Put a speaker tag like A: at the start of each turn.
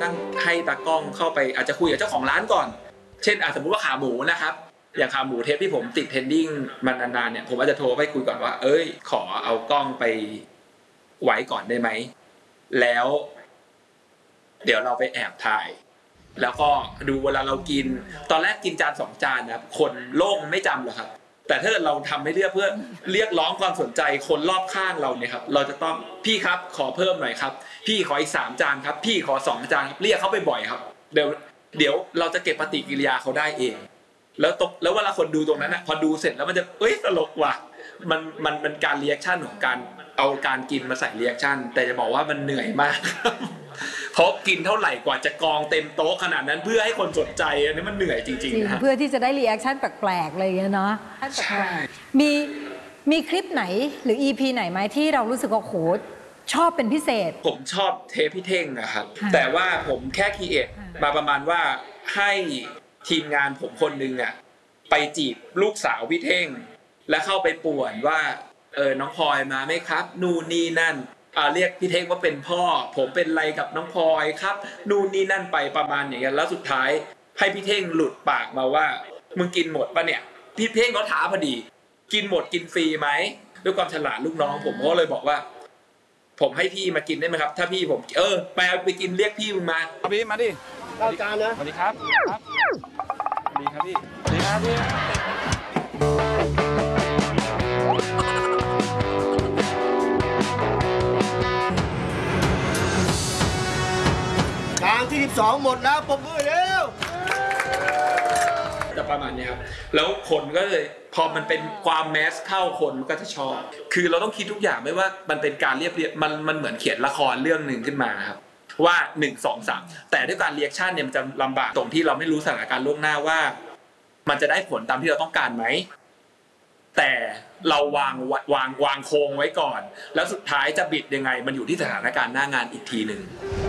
A: ตั้งให้ตากล้องเข้าไปอาจจะคุยกับเจ้าของร้านก่อนเช่นสมมุติว่าขาหมูนะครับอย่างขาหมูเทปที่ผมติดเทรนดิ้งมันนานๆเนี่ยผมอาจจะโทรไปคุยก่อนว่าขอเอากล้องไปไว้ก่อนได้ไหมแล้วเดี๋ยวเราไปแอบถ่ายแล้วก็ดูเวลาเรากินตอนแรกกินจาน2จานนะครับคนโลกไม่จำหรอกครับแต่ถ้าเราทำให้เพื่อเรียกร้องความสนใจคนรอบข้างเราเนี่ยครับเราจะต้องพี่ครับขอเพิ่มหน่อยครับพี่ขออีก3จานครับพี่ขอ2จานครับเรียกเขาไปบ่อยครับเดี๋ยวเราจะเก็บปฏิกิริยาเขาได้เองแล้วเวลาคนดูตรงนั้นนะพอดูเสร็จแล้วมันจะตลกว่ะมันเป็นการรีแอคชั่นของการเอาการกินมาใส่รีแอคชั่นแต่จะบอกว่ามันเหนื่อยมากเพราะกินเท่าไหร่กว่าจะกองเต็มโต๊ะขนาดนั้นเพื่อให้คนสนใจอันนี้มันเหนื่อยจริงๆนะ
B: เพื่อที่จะได้รีแอคชั่นแปลกๆเลยเนาะใช่มีคลิปไหนหรือ EP ไหนไหมที่เรารู้สึกว่าโหชอบเป็นพิเศษ
A: ผมชอบเทปพี่เท่งนะครับแต่ว่าผมแค่คีเอทมาประมาณว่าให้ทีมงานผมคนนึงอ่ะไปจีบลูกสาวพี่เท่งแล้วเข้าไปป่วนว่าน้องพลอยมาไหมครับนู่นนี่นั่นเรียกพี่เท่งว่าเป็นพ่อผมเป็นอะไรกับน้องพลอยครับนู่นนี่นั่นไปประมาณอย่างเงี้ยแล้วสุดท้ายให้พี่เท่งหลุดปากมาว่ามึงกินหมดปะเนี่ยพี่เท่งเขาถามพอดีกินหมดกินฟรีไหมด้วยความฉลาดลูกน้องผมก็เลยบอกว่าผมให้พี่มากินได้ไหมครับถ้าพี่ผมไปกินเรียกพี่มึงมา
C: เอาพี่มาดิ
D: เราจานนะ
C: สวัสดีครับสวัสดีครับพี่สวัสดีครับพี่
D: จานที่12หมดแล้วปรบมือเร็ว
A: จะประมาณนี้ครับแล้วคนก็เลยพอมันเป็นความแมสเข้าคนก็จะชอบคือเราต้องคิดทุกอย่างไม่ว่ามันเป็นการเรียบมันเหมือนเขียนละครเรื่องนึงขึ้นมาครับว่า1 2 3แต่ด้วยการรีแอคชั่นเนี่ยมันจะลำบากตรงที่เราไม่รู้สถานการณ์ล่วงหน้าว่ามันจะได้ผลตามที่เราต้องการไหมแต่เราวางโครงไว้ก่อนแล้วสุดท้ายจะบิดยังไงมันอยู่ที่สถานการณ์หน้างานอีกทีนึง